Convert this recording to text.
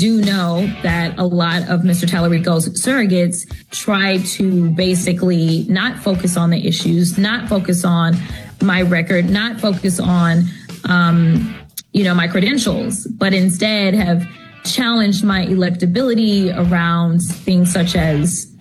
do know that a lot of Mr. Tallarico's surrogates try to basically not focus on the issues, not focus on my record, not focus on, my credentials, but instead have challenged my electability around things such as